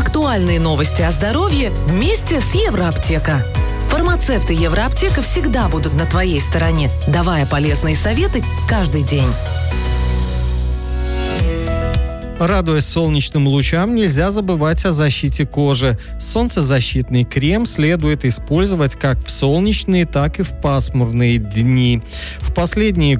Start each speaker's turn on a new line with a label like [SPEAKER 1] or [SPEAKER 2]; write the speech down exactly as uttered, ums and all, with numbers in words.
[SPEAKER 1] Актуальные новости о здоровье вместе с Евроаптека. Фармацевты Евроаптека всегда будут на твоей стороне, давая полезные советы каждый день.
[SPEAKER 2] Радуясь солнечным лучам, нельзя забывать о защите кожи. Солнцезащитный крем следует использовать как в солнечные, так и в пасмурные дни. В последние